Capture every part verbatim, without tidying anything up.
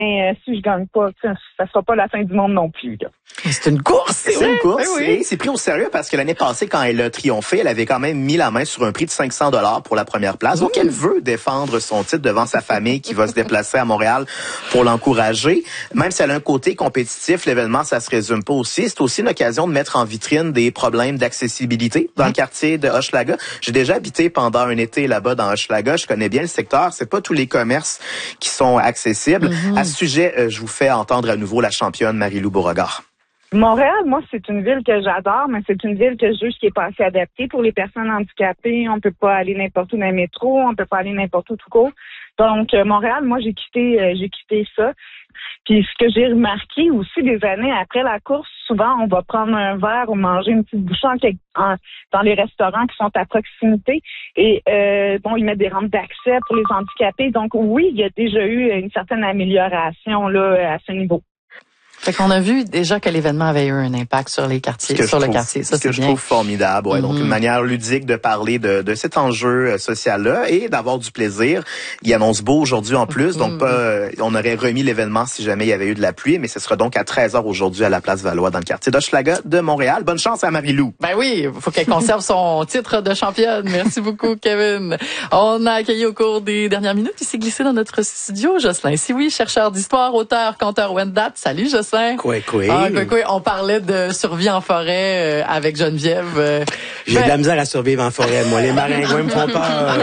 euh, si je gagne pas, ça, ça sera pas la fin du monde non plus. Là. C'est une course, c'est, c'est une course. Oui, oui. Et c'est pris au sérieux parce que l'année passée, quand elle a triomphé, elle avait quand même mis la main sur un prix de cinq cents dollars pour la première place. Donc, elle veut défendre son titre devant sa famille qui va se déplacer à Montréal pour l'encourager. Même si elle a un côté compétitif, l'événement, ça se résume pas aussi. C'est aussi une occasion de mettre en vitrine des problèmes d'accessibilité dans le quartier de Hochelaga. J'ai déjà habité pendant un été là-bas dans Hochelaga. Je connais bien le secteur. C'est pas tous les commerces qui sont accessibles. Mm-hmm. À ce sujet, euh, je vous fais entendre à nouveau la championne Marie-Lou Beauregard. Montréal, moi, c'est une ville que j'adore, mais c'est une ville que je juge qui est pas assez adaptée pour les personnes handicapées. On peut pas aller n'importe où dans le métro, on peut pas aller n'importe où tout court. Donc, euh, Montréal, moi, j'ai quitté, euh, j'ai quitté ça. Puis, ce que j'ai remarqué aussi des années après la course, souvent, on va prendre un verre ou manger une petite bouchée en, en, dans les restaurants qui sont à proximité. Et, euh, bon, ils mettent des rampes d'accès pour les handicapés. Donc, oui, il y a déjà eu une certaine amélioration, là, à ce niveau. Fait qu'on a vu déjà que l'événement avait eu un impact sur les quartiers, sur le trouve, quartier. Ça, ce que c'est je bien. trouve formidable. Ouais. Mm-hmm. Donc, une manière ludique de parler de, de cet enjeu social-là et d'avoir du plaisir. Il annonce beau aujourd'hui en plus. Mm-hmm. Donc, pas, on aurait remis l'événement si jamais il y avait eu de la pluie, mais ce sera donc à treize heures aujourd'hui à la Place Valois dans le quartier d'Hochelaga de Montréal. Bonne chance à Marie-Lou. Ben oui, il faut qu'elle conserve son titre de championne. Merci beaucoup, Kevin. On a accueilli au cours des dernières minutes. Il s'est glissé dans notre studio, Jocelyn. Si oui, chercheur d'histoire, auteur, conteur Wendat. Salut, Jocelyn. Quoi, quoi. Ah, quoi, quoi. On parlait de survie en forêt euh, avec Geneviève. Euh, J'ai ben... de la misère à survivre en forêt, moi. Les maringouins me font peur.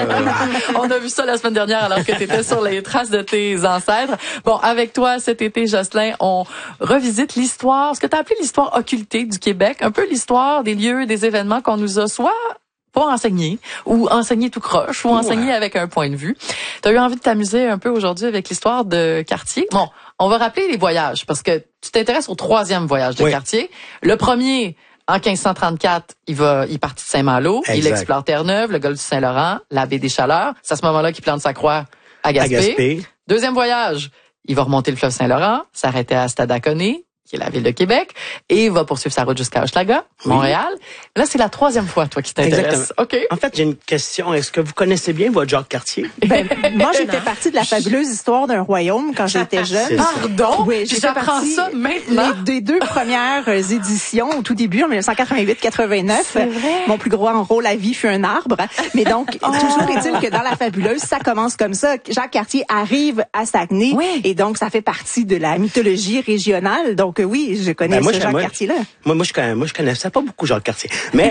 On a vu ça la semaine dernière alors que tu étais sur les traces de tes ancêtres. Bon, avec toi, cet été, Jocelyn, on revisite l'histoire, ce que tu as appelé l'histoire occultée du Québec, un peu l'histoire des lieux, des événements qu'on nous a soit pas enseigné, ou enseigné tout croche, ou enseigné ouais. avec un point de vue. Tu as eu envie de t'amuser un peu aujourd'hui avec l'histoire de Cartier. Bon, on va rappeler les voyages, parce que tu t'intéresses au troisième voyage de oui. Cartier. Le premier, en quinze cent trente-quatre, il va, il partit de Saint-Malo, exact. Il explore Terre-Neuve, le golfe du Saint-Laurent, la baie des Chaleurs. C'est à ce moment-là qu'il plante sa croix à Gaspé. À Gaspé. Deuxième voyage, il va remonter le fleuve Saint-Laurent, s'arrêter à Stadaconé, qui est la ville de Québec, et il va poursuivre sa route jusqu'à Hochelaga, oui. Montréal. Là, c'est la troisième fois, toi, qui t'intéresse. OK. En fait, j'ai une question. Est-ce que vous connaissez bien votre Jacques Cartier? Ben, moi, j'étais partie de la fabuleuse histoire d'un royaume quand j'étais jeune. Pardon? Oui, j'étais partie ça maintenant. Les, des deux premières éditions, au tout début, en dix-neuf cent quatre-vingt-huit quatre-vingt-neuf. C'est vrai. Mon plus gros rôle à vie fut un arbre. Mais donc, oh. toujours est-il que dans la fabuleuse, ça commence comme ça. Jacques Cartier arrive à Saguenay. Oui. Et donc, ça fait partie de la mythologie régionale. Donc, oui, je connais ben moi, ce Jacques moi, Cartier-là. Moi, moi, je connais, moi, je connaissais pas beaucoup Jacques Cartier. Mais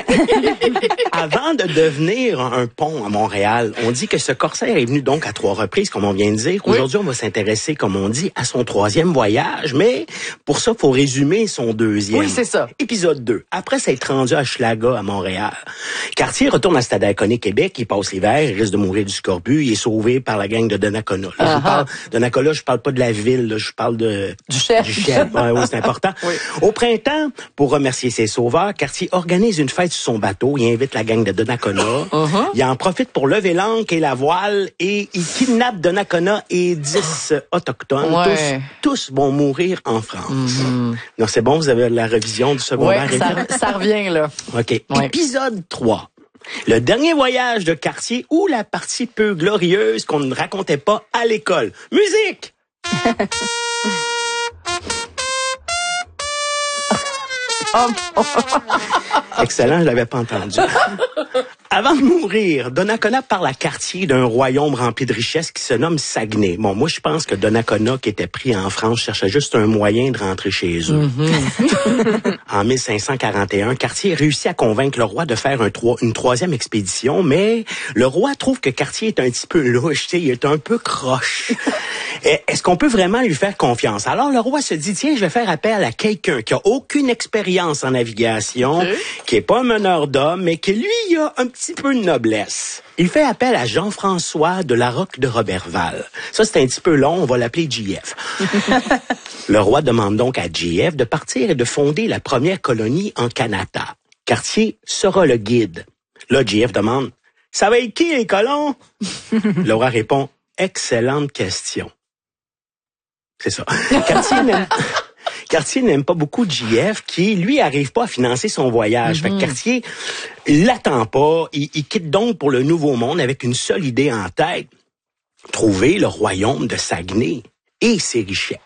avant de devenir un pont à Montréal, on dit que ce corsaire est venu donc à trois reprises, comme on vient de dire. Oui. Aujourd'hui, on va s'intéresser, comme on dit, à son troisième voyage. Mais pour ça, il faut résumer son deuxième. Oui, c'est ça. Épisode deux. Après s'être rendu à Hochelaga, à Montréal, Cartier retourne à Stadaconé, Québec. Il passe l'hiver, il risque de mourir du scorbut. Il est sauvé par la gang de Donnacona. Là, je parle de Donnacona, je parle pas de la ville, là, je parle de du chef. Du chef. Ouais, oui, c'est important. Oui. Au printemps, pour remercier ses sauveurs, Cartier organise une fête sur son bateau. Il invite la gang de Donnacona. Uh-huh. Il en profite pour lever l'ancre et la voile et il kidnappe Donnacona et dix autochtones. Ouais. Tous, tous vont mourir en France. Mm-hmm. Non, c'est bon, vous avez la révision du secondaire. Ouais, ça, ça revient, là. OK. Ouais. Épisode trois. Le dernier voyage de Cartier ou la partie peu glorieuse qu'on ne racontait pas à l'école. Musique! Excellent, je l'avais pas entendu. Avant de mourir, Donnacona parle à Cartier d'un royaume rempli de richesses qui se nomme Saguenay. Bon, moi, je pense que Donnacona, qui était pris en France, cherchait juste un moyen de rentrer chez eux. Mm-hmm. En mille cinq cent quarante et un, Cartier réussit à convaincre le roi de faire un troi- une troisième expédition, mais le roi trouve que Cartier est un petit peu louche, tu sais, il est un peu croche. Est-ce qu'on peut vraiment lui faire confiance? Alors, le roi se dit, tiens, je vais faire appel à quelqu'un qui a aucune expérience en navigation, okay. qui est pas un meneur d'hommes, mais qui, lui, il a un petit peu de noblesse. Il fait appel à Jean-François de la Roque de Roberval. Ça, c'est un petit peu long, on va l'appeler J F. Le roi demande donc à J F de partir et de fonder la première colonie en Canada. Cartier sera le guide. Là, J F demande, ça va être qui, les colons? Le roi répond, excellente question. C'est ça. Cartier n'aime... Cartier n'aime pas beaucoup J F qui, lui, arrive pas à financer son voyage. Mm-hmm. Fait que Cartier l'attend pas. Il, il quitte donc pour le Nouveau Monde avec une seule idée en tête. Trouver le royaume de Saguenay. et ses richesses.